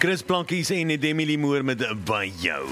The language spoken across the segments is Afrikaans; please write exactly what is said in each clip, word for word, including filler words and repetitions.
Chris Plankies en Demi Limoor met By Jou.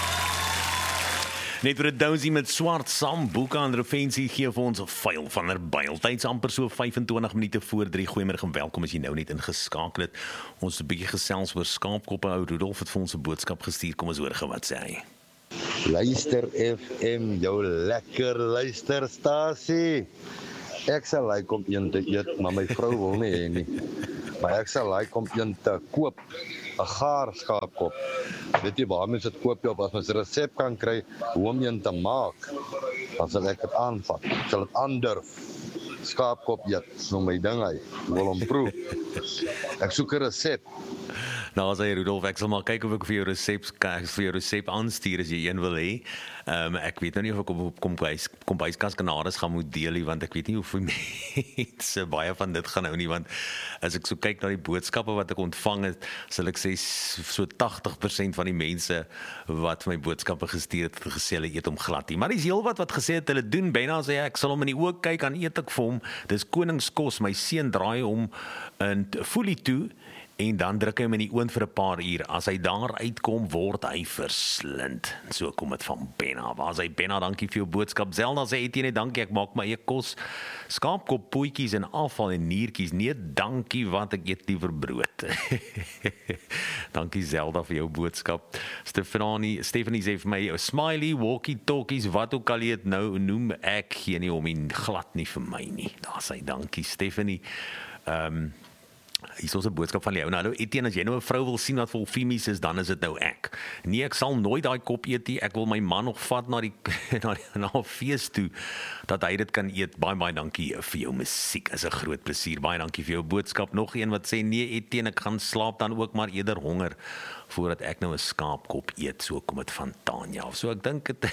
Net vir 'n dousie met swart samboeke aan Refensie gee vir ons 'n fyl van herbyl. Tyds amper so vyfentwintig minute voor drie. Goeiemôre en welkom as jy nou net ingeskakel het. Ons het 'n bietjie gesels oor skaapkoppe. Ou Rudolf het vir ons 'n boodskap gestuur. Kom ons hoor gou wat sê hy. Luister F M, jou lekker luisterstasie. Ek sal like om een te eet, maar my vrou wil nie hê nie. Maar ek sal like om een te koop, 'n gaar skaapkop. Weet jy waar mense dit koop op, as mens 'n resep kan kry hoe om een te maak, dan sal ek dit aanvat. Ek sal dit aandurf. Skaapkop eet, nou my ding hy, ek wil hom proef. Ek soek 'n resep. Nou as hy Rudolf, ek sal maar kyk of ek vir jou resep vir jou resep aanstuur as jy een wil hê. Um, ek weet nou nie of ek op kombuis kombuiskas kanades gaan moet deel nie, want ek weet nie hoeveel mense baie van dit gaan hou nie, want as ek so kyk na die boodskappe wat ek ontvang het, sal ek sê so tagtig persent van die mense wat my boodskappe gestuur het, het gesê hulle eet hom glad nie. Maar dis heel wat wat gesê het hulle doen. Byna sê ek sal hom in die oë kyk, aan eet ek vir hom. Dis koningskos. My seun draai hom in folie toe en dan druk hy hom in die oond vir 'n paar uur. As hy daar uitkom, word hy verslind. So kom dit van Benna. Waar is hy? Benna, dankie vir jou boodskap. Zelda sê Etienne, dankie, ek maak my eie kos. Skaapkop, pootjies en afval en niertjies. Nee, dankie, want ek eet liewer brood. Dankie Zelda vir jou boodskap. Stefanie, Stephanie sê vir my, smiley, walkie-talkies, wat ook al jy het nou noem, ek gee nie om en glad nie vir my nie. Daar sê dankie Stephanie. Ehm um, Hier is ons 'n boodskap van jou. Nou, hallo Etienne, as jy nou 'n vrou wil sien wat vol femies is, dan is dit nou ek. Nee, ek sal nooit daai kop eet nie. Ek wil my man nog vat na die na die na 'n fees toe dat hy dit kan eet. Baie baie dankie vir jou musiek. Is 'n groot plesier. Baie dankie vir jou boodskap. Nog een wat sê nee Etienne, ek gaan slaap dan ook maar eerder honger voordat ek nou 'n skaapkop eet. So kom dit van Tanya. So ek dink dit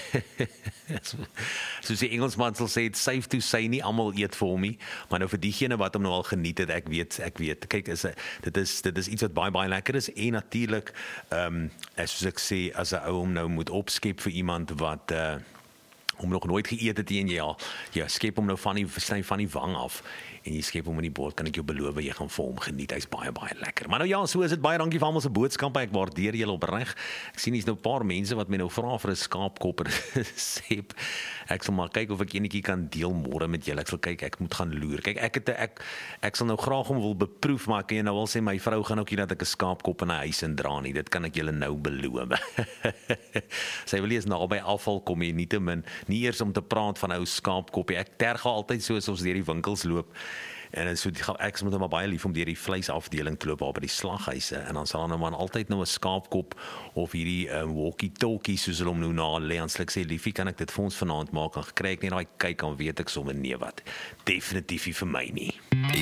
soos die Engelsman sal sê, it's safe to say nie almal eet vir hom nie, maar nou vir diegene wat hom nou al geniet het, ek weet, ek weet. Kyk, is dit is dit is iets wat baie baie lekker is en natuurlik ehm um, soos ek sê, as 'n ou hom nou moet opskep vir iemand wat uh, hom nog nooit geëet het en jy ja, ja, skep hom nou van die sny van die wang af en jy skep hom in die bord, kan ek jou beloof jy gaan vir hom geniet. Hy's baie baie lekker. Maar nou ja, so is dit. Baie dankie vir almal se boodskappe. Ek waardeer julle opreg. Ek sien hier's nou 'n paar mense wat my nou vra vir 'n skaapkop resep. Ek sal maar kyk of ek enetjie kan deel môre met julle. Ek sal kyk, ek moet gaan loer. Kyk, ek het ek ek sal nou graag hom wil beproef, maar ek kan nou wel sê my vrou gaan ook nie dat ek 'n skaapkop in 'n huis indra nie. Dit kan ek julle nou beloof. Sy wil nie eens naby afval kom nie, nietemin nie eers om te praat van ou skaapkoppie. Ek terg altyd so as ons deur die winkels loop. En so ek moet maar baie lief om deur die vleisafdeling te loop daar by die slaghuise en dan sal dan nou maar altyd nou 'n skaapkop of hierdie um, walkie-talkie soos hulle hom nou na lê en sê ek liefie, kan ek dit vir ons vanaand maak en gekry ek net daai kyk dan weet ek sommer nee wat definitief nie vir my nie.